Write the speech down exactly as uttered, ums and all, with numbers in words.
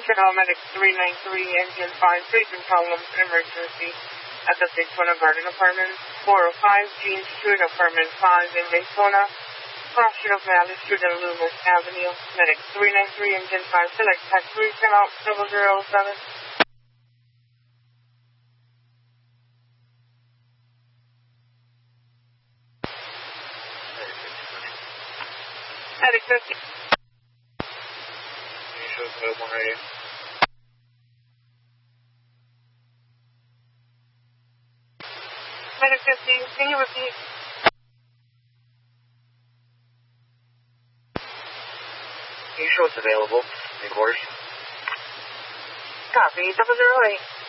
Channel Medic three nine three, Engine five, facing problems, emergency at the Daytona Garden Apartments, four oh five Jean Street, Apartment five in Daytona, crossing of Valley Street and Loomis Avenue. Medic three nine three, Engine five, select taxi, channel double zero seven. Medic fifty. Medic fifty, can you repeat? Can you show what's available in quarters? Copy, double zero eight.